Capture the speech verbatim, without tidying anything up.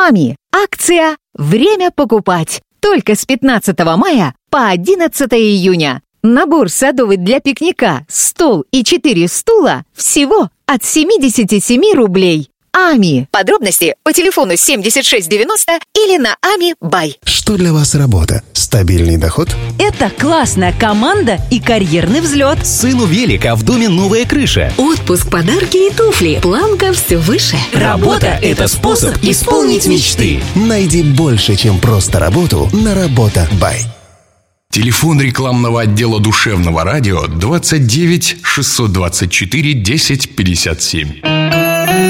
Ами. Акция «Время покупать». Только с пятнадцатого мая по одиннадцатое июня. Набор садовый для пикника, стол и четыре стула всего от семьдесят семь рублей. Ами. Подробности по телефону семьдесят шесть девяносто или на Ами Бай. Что для вас работа? Стабильный доход? Это классная команда и карьерный взлет. Сыну велик, а в доме новая крыша. Отпуск, подарки и туфли. Планка все выше. Работа – это способ исполнить мечты. Найди больше, чем просто работу на Работа Бай. Телефон рекламного отдела душевного радио двадцать девять шестьсот двадцать четыре десять пятьдесят семь.